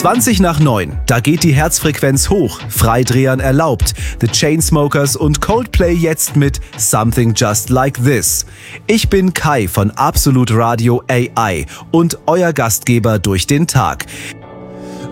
20 nach 9, da geht die Herzfrequenz hoch, Freidrehern erlaubt. The Chainsmokers und Coldplay jetzt mit Something Just Like This. Ich bin Kai von Absolut Radio AI und euer Gastgeber durch den Tag.